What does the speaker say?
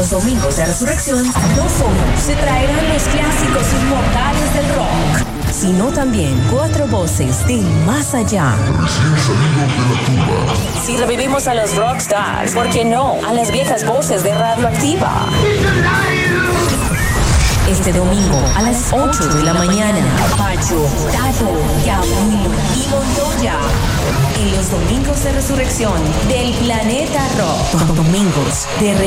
los domingos de resurrección, no solo se traerán los clásicos inmortales del rock, sino también 4 voces del más allá. Recién salidos de la tumba. Si revivimos a los rockstars, ¿por qué no a las viejas voces de Radioactiva? Este domingo a las 8 de la mañana, Pacho, Tato, Gabriel y Montoya. En los domingos de resurrección del Planeta Rock. Domingos de